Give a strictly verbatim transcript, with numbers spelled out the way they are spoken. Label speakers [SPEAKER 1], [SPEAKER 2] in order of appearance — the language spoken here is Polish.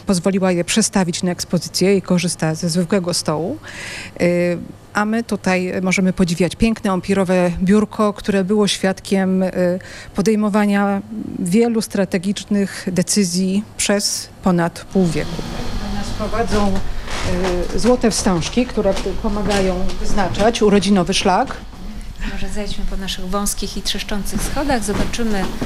[SPEAKER 1] pozwoliła je przestawić na ekspozycję i korzysta ze zwykłego stołu. Y, A my tutaj możemy podziwiać piękne empirowe biurko, które było świadkiem y, podejmowania wielu strategicznych decyzji przez ponad pół wieku. Do nas prowadzą y, złote wstążki, które pomagają wyznaczać urodzinowy szlak.
[SPEAKER 2] Może zejdźmy po naszych wąskich i trzeszczących schodach, zobaczymy